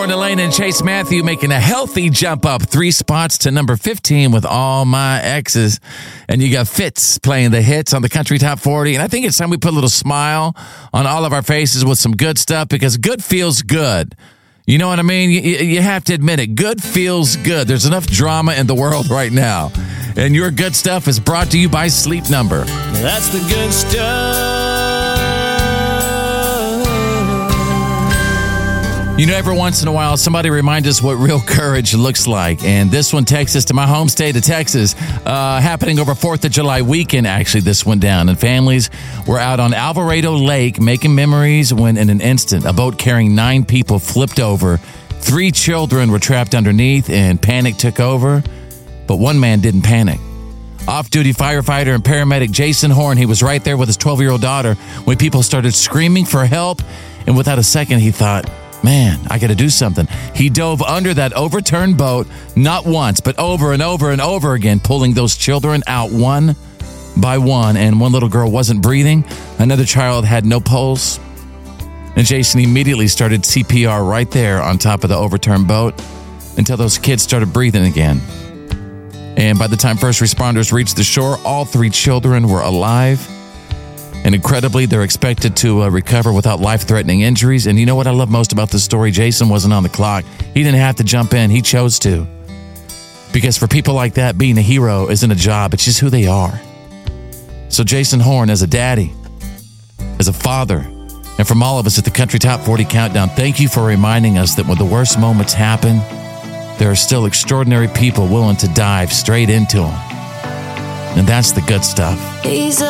Lauren Elaine and Chase Matthew making a healthy jump up 3 spots to number 15 with All My Exes. And you got Fitz playing the hits on the Country Top 40. And I think it's time we put a little smile on all of our faces with some good stuff, because good feels good. You know what I mean? You have to admit it. Good feels good. There's enough drama in the world right now. And your good stuff is brought to you by Sleep Number. That's the good stuff. You know, every once in a while, somebody reminds us what real courage looks like. And this one takes us to my home state of Texas, happening over 4th of July weekend. Actually, this went down. And families were out on Alvarado Lake making memories when, in an instant, a boat carrying 9 people flipped over. 3 children were trapped underneath, and panic took over. But one man didn't panic. Off-duty firefighter and paramedic Jason Horn, he was right there with his 12-year-old daughter when people started screaming for help. And without a second, he thought, man, I got to do something. He dove under that overturned boat, not once, but over and over and over again, pulling those children out one by one. And one little girl wasn't breathing. Another child had no pulse. And Jason immediately started CPR right there on top of the overturned boat until those kids started breathing again. And by the time first responders reached the shore, all 3 children were alive. And incredibly, they're expected to recover without life-threatening injuries. And you know what I love most about this story? Jason wasn't on the clock. He didn't have to jump in. He chose to. Because for people like that, being a hero isn't a job. It's just who they are. So Jason Horn, as a daddy, as a father, and from all of us at the Country Top 40 Countdown, thank you for reminding us that when the worst moments happen, there are still extraordinary people willing to dive straight into them. And that's the good stuff. He's